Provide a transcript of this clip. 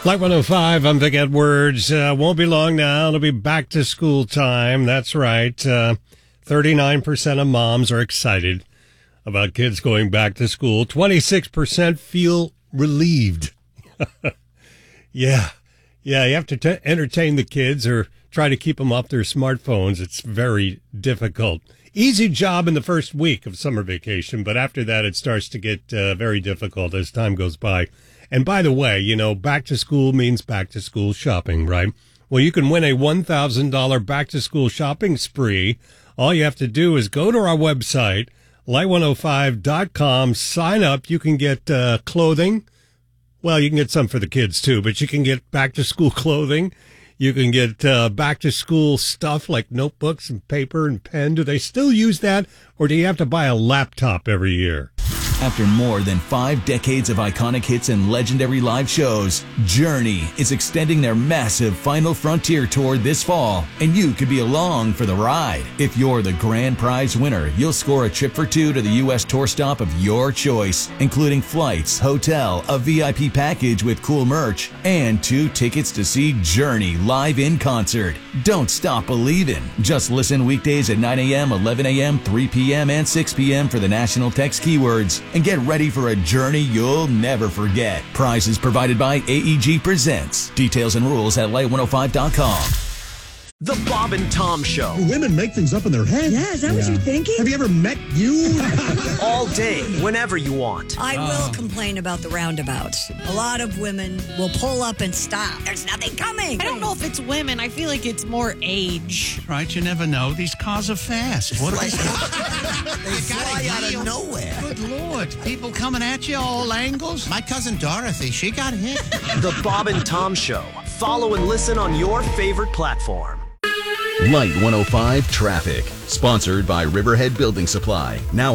Light 105, I'm Vic Edwards. Won't be long now. It'll be back to school time. That's right. 39% of moms are excited about kids going back to school. 26% feel relieved. Yeah, you have to entertain the kids or try to keep them off their smartphones. It's very difficult. Easy job in the first week of summer vacation, but after that it starts to get very difficult as time goes by. And by the way, you know, back to school means back to school shopping, right? Well, you can win a $1,000 back to school shopping spree. All you have to do is go to our website, light105.com, sign up. You can get clothing. Well, you can get some for the kids too, but you can get back to school clothing. You can get back to school stuff like notebooks and paper and pen. Do they still use that, or do you have to buy a laptop every year? After more than 5 decades of iconic hits and legendary live shows, Journey is extending their massive Final Frontier tour this fall, and you could be along for the ride. If you're the grand prize winner, you'll score a trip for 2 to the U.S. tour stop of your choice, including flights, hotel, a VIP package with cool merch, and 2 tickets to see Journey live in concert. Don't stop believing. Just listen weekdays at 9 a.m., 11 a.m., 3 p.m., and 6 p.m. for the national text keywords. And get ready for a journey you'll never forget. Prizes provided by AEG Presents. Details and rules at light105.com. The Bob and Tom Show. Women make things up in their head. Yeah, is that what you're thinking? Have you ever met you? All day, whenever you want. I will complain about the roundabouts. A lot of women will pull up and stop. There's nothing coming. I don't know if it's women. I feel like it's more age. Right, you never know. These cars are fast. What They fly out of nowhere. Good Lord. People coming at you all angles. My cousin Dorothy, she got hit. The Bob and Tom Show. Follow and listen on your favorite platform. Light 105 Traffic. Sponsored by Riverhead Building Supply. Now